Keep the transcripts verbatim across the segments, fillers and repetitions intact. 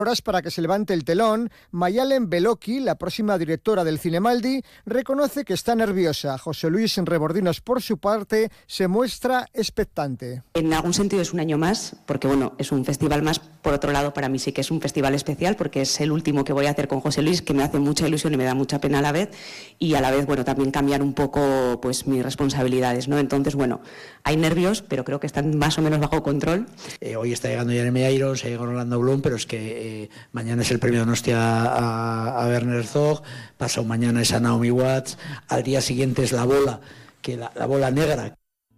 horas para que se levante el telón. Mayalen Beloki, la próxima directora del Cinemaldi, reconoce que está nerviosa. José Luis Rebordinos, por su parte, se muestra expectante. En algún sentido es un año más, porque bueno, es un festival más. Por otro lado, para mí sí que es un festival especial, porque es el último que voy a hacer con José Luis, que me hace mucha ilusión y me da mucha pena a la vez, y a la vez, bueno, también cambiar un poco pues mis responsabilidades, ¿no? Entonces, bueno, hay nervios, pero creo que están más o menos bajo control. Eh, hoy está llegando Jeremy Irons, ha llegado Orlando Bloom, pero es que eh, mañana es el premio Donostia a, a Werner Herzog, pasado mañana es a Naomi Watts, al día siguiente es La Bola, que la, la bola negra.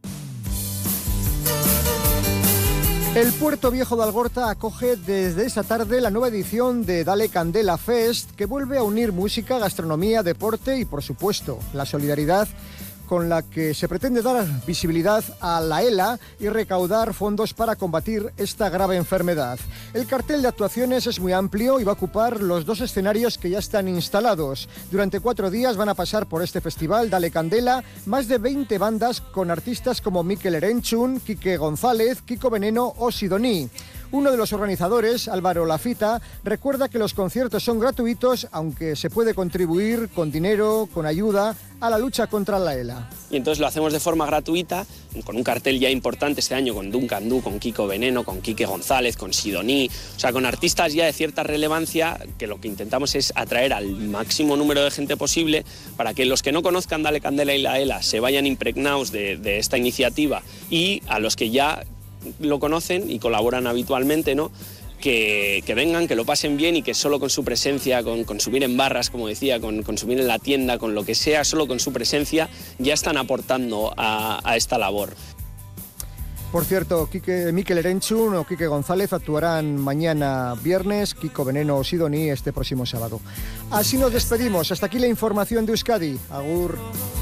El Puerto Viejo de Algorta acoge desde esta tarde la nueva edición de Dale Candela Fest, que vuelve a unir música, gastronomía, deporte y, por supuesto, la solidaridad con la que se pretende dar visibilidad a la ELA y recaudar fondos para combatir esta grave enfermedad. El cartel de actuaciones es muy amplio y va a ocupar los dos escenarios que ya están instalados. Durante cuatro días van a pasar por este festival Dale Candela más de veinte bandas con artistas como Mikel Erenchun, Quique González, Kiko Veneno o Sidoní. Uno de los organizadores, Álvaro Lafita, recuerda que los conciertos son gratuitos, aunque se puede contribuir con dinero, con ayuda, a la lucha contra la ELA. Y entonces lo hacemos de forma gratuita, con un cartel ya importante este año, con Duncan Du, con Kiko Veneno, con Quique González, con Sidoní, o sea, con artistas ya de cierta relevancia, que lo que intentamos es atraer al máximo número de gente posible para que los que no conozcan Dale Candela y la ELA se vayan impregnados de, de esta iniciativa, y a los que ya lo conocen y colaboran habitualmente, ¿no?, que, que vengan, que lo pasen bien y que solo con su presencia, con, con subir en barras, como decía, con, con subir en la tienda, con lo que sea, solo con su presencia ya están aportando a, a esta labor. Por cierto, Quique, Mikel Erenchun o Quique González actuarán mañana viernes, Kiko Veneno o Sidoní este próximo sábado. Así nos despedimos. Hasta aquí la información de Euskadi. Agur.